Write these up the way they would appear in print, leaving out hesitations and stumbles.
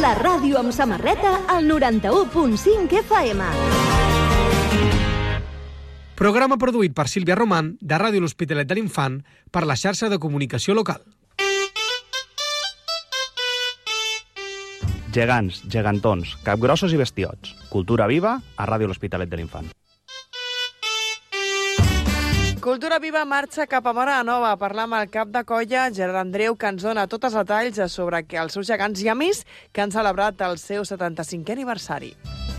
La ràdio amb samarreta al 91.5 FM. Programa produït per Sílvia Román, de Ràdio L'Hospitalet de l'Infant, per la xarxa de comunicació local. Gegants, gegantons, capgrossos i bestiots. Cultura viva a Ràdio L'Hospitalet de l'Infant. Cultura Viva marxa cap a Móra la Nova a parlar amb el cap de colla Gerard Andreu, que ens dona tots els detalls sobre els seus gegants i a més que han celebrat el seu 75è aniversari.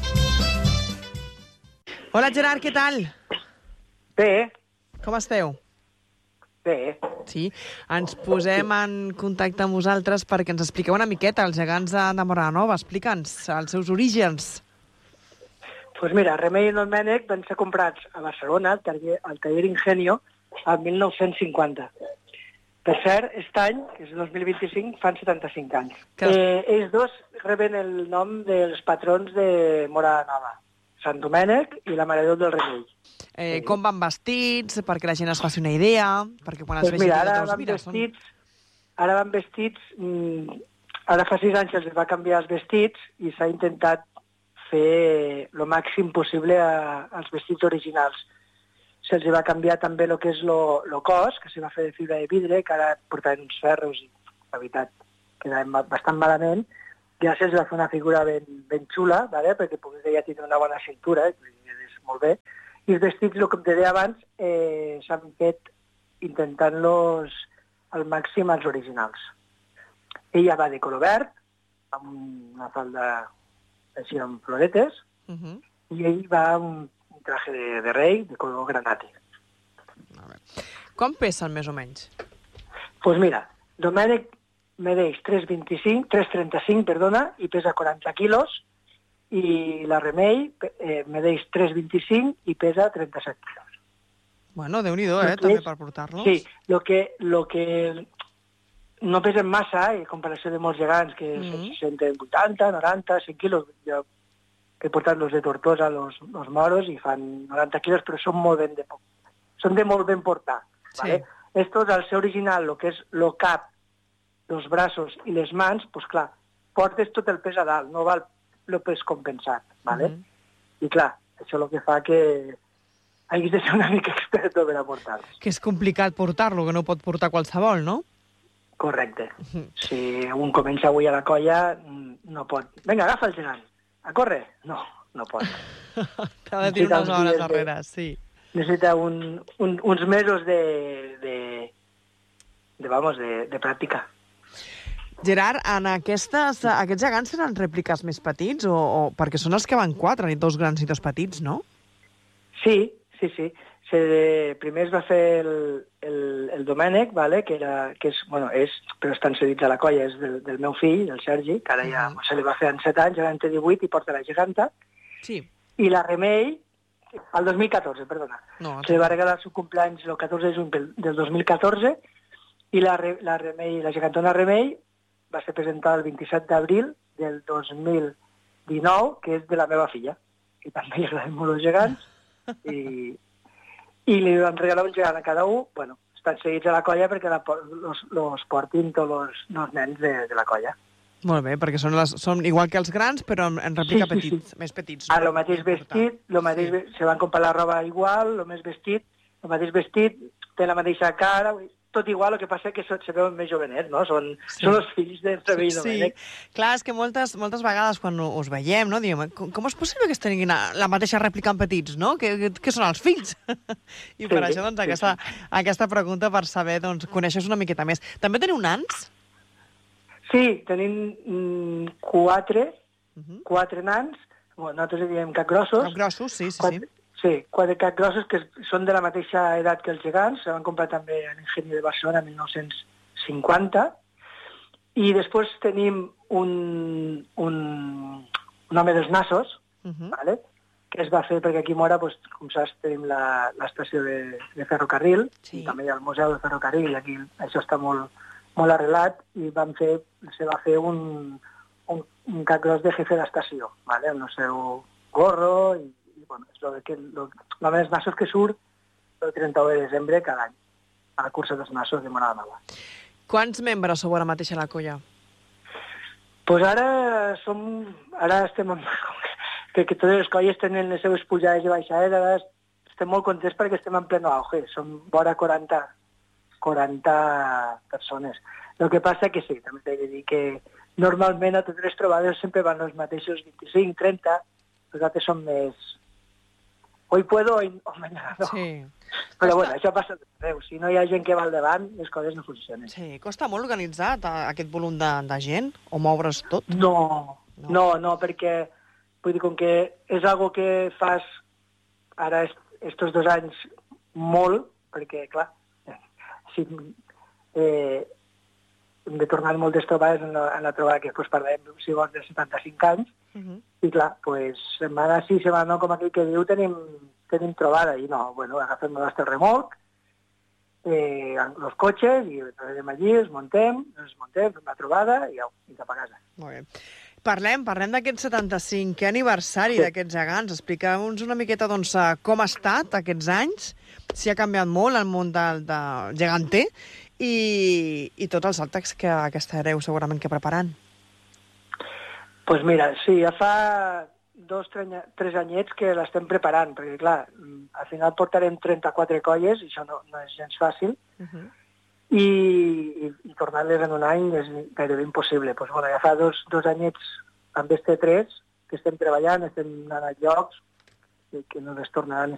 Hola Gerard, què tal? Bé. Com esteu? Bé. Sí, ens posem en contacte amb vosaltres perquè ens expliqueu una miqueta els gegants de Móra la Nova. Explica'ns els seus orígens. Pues mira, Remei i Domènec van ser comprats a Barcelona, al taller Ingenio, el 1950. Per cert, aquest any, que és 2025, fan 75 anys. Ells dos reben el nom dels patrons de Móra la Nova, Sant Domènec i la Mare de Déu del Remei. Com van vestits, perquè la gent es faci una idea, perquè quan es pues vegi... Mira, ara van vestits, ara fa 6 anys els va canviar els vestits i s'ha intentat fer el màxim possible als vestits originals. Se'ls va canviar també el que és el cos, que s'hi va fer de fibra de vidre, que ara portaven uns ferros i, la veritat, quedaven bastant malament. Ja se'ls va fer una figura ben xula, ¿vale? Perquè ja tindre una bona cintura, és molt bé. I els vestits, el que em deia abans, s'han fet intentant-los al màxim als originals. Ella va de color verd, amb una falda així amb floretes, i ell va amb un traje de rei de color granate. Com pesen, més o menys? Doncs mira, Domènec medeix 3,35, i pesa 40 quilos, i la Remei medeix 3,25 i pesa 37 quilos. Bueno, Déu-n'hi-do, també per portar-los. Sí, el que no pesen massa, en comparació de molts gegants, que se senten 80, 90, 100 quilos. Jo he portat los de Tortosa, los moros, i fan 90 quilos, però són de molt ben portar. Sí. ¿vale? Estos, al ser original, el que és el cap, els braços i les mans, doncs clar, portes tot el pes a dalt, no val el pes compensat. ¿vale? I clar, això és el que fa que hagis de ser una mica expert per a portar-los. Que és complicat portar-lo, que no pot portar qualsevol, no? Correcte. Si un comença avui a la colla, no pot. Vinga, agafa el gegant. A córrer? No pot. T'ha de tenir unes hores darrere, sí. Necessita uns mesos de pràctica. Gerard, en aquests gegants seran rèpliques més petits? Perquè són els que van 4, dos grans i dos petits, no? Sí. Primer es va fer el Domènec, ¿vale? que és, però estan cedits a la colla, és del meu fill, del Sergi, que ara ja se li va fer en 7 anys, ara en té 18 i porta la geganta. Sí. I la Remei, el 2014, perdona. Se li va regalar el seu cumpleaños el 14 de juny del 2014 i la gegantona Remei va ser presentada el 27 d'abril del 2019, que és de la meva filla, que també li agraden molt els gegants, i li van regalar un gegant a cada un. Estan seguits a la colla perquè los portin tots els nens de la colla. Molt bé, perquè són igual que els grans, però en rèplica petits, més petits. El mateix vestit, se van comprar la roba igual, el mateix vestit, té la mateixa cara, tot igual, el que passa que se veuen més jovenets, no? Són els fills de Remei i Domènec. Sí, clar, és que moltes vegades quan us veiem, no, diem, com és possible que es tinguin la mateixa rèplica en petits, no? Que són els fills? I per això, doncs, aquesta pregunta per saber, doncs, coneixes una miqueta més. També teniu nans? Sí, tenim 4 nans, nosaltres diem capgrossos. Capgrossos, sí. Sí, 4 capgrossos que són de la mateixa edat que els gegants, se van comprar també a l'Ingenio de Barcelona en 1950, i després tenim un home dels nassos, ¿vale? Que es va fer perquè aquí a Móra, com saps, tenim l'estació de ferrocarril, i també hi ha el Museu de Ferrocarril, i aquí això està molt arrelat, i se va fer un capgros de jefe d'estació, ¿vale? Amb el seu gorro, i és l'home dels nassos que surt el 31 de desembre cada any a la cursa dels nassos de Móra la Nova. Quants membres sou ara mateix a la colla? Pues ara estem que totes les colles tenen les seves pujades i baixades, ara estem molt contents perquè estem en pleno auge, som vora 40 persones. El que passa que sí, també t'he de dir que normalment a totes les trobades sempre van els mateixos 25, 30, nosaltres som més hoy puedo o mañana no. Sí. Però bueno, això passa tot arreu. Si no hi ha gent que va al davant, les coses no funcionen. Sí, costa molt organitzar aquest volum de gent o moure's tot? No, perquè vull dir, com que és algo que fas ara estos 2 anys molt, perquè, clar, si, hem de tornar moltes trobades en la trobada que parlem, si vols, de 75 anys, i clar, pues, setmana sí, setmana no, com aquell que diu, tenim trobada, i no, bueno, agafem el nostre remolc, els cotxes, i anem allí, els montem, fem la trobada i cap a casa. Molt bé. Parlem d'aquest 75è aniversari d'aquests gegants. Expliqueu-nos una miqueta doncs, com ha estat aquests anys, si ha canviat molt el món del geganter i tots els actes que estareu segurament que preparant. Doncs mira, sí, ja fa 3 anyets que l'estem preparant, perquè clar, al final portarem 34 colles, i això no és gens fàcil, i tornar-les en un any és gairebé impossible. Doncs bueno, ja fa 2 anyets amb este 3 que estem treballant, estem anant a llocs que no les tornaran